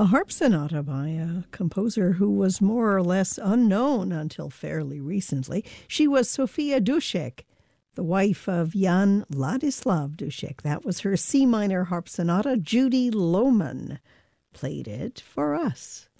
A harp sonata by a composer who was more or less unknown until fairly recently. She was Sofia Dušek, the wife of Jan Ladislav Dušek. That was her C minor harp sonata. Judy Lohman played it for us.